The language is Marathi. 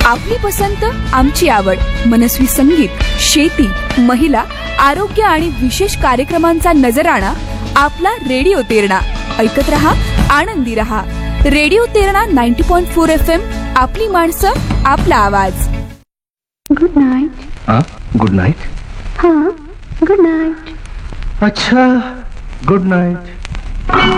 आपली पसंत आमची आवड. मनस्वी संगीत, शेती, महिला, आरोग्य आणि विशेष कार्यक्रमांचा नजराणा आपला रेडिओ तेरणा. ऐकत रहा, आनंदी रहा. Radio Terna 90.4 FM. आपली माणसं, आपला आवाज. Good night. Good night. हां, गुड नाईट. अच्छा, गुड नाईट.